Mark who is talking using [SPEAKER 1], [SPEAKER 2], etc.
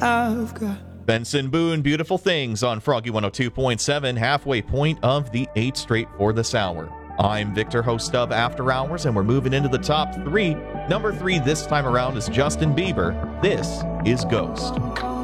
[SPEAKER 1] I've got.
[SPEAKER 2] Benson Boone, Beautiful Things on Froggy 102.7, halfway point of the 8 straight for this hour. I'm Victor, host of After Hours, and we're moving into the top 3. Number 3 this time around is Justin Bieber. This is Ghost.